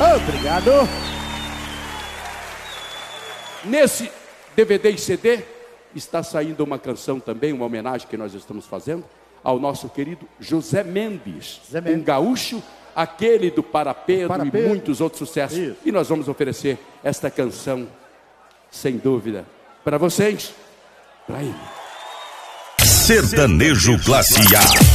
Obrigado. Nesse DVD e CD está saindo uma canção também, uma homenagem que nós estamos fazendo ao nosso querido José Mendes, um gaúcho, aquele do Para Pedro e muitos outros sucessos. Isso. E nós vamos oferecer esta canção, sem dúvida, para vocês, para ele. Sertanejo Classe A.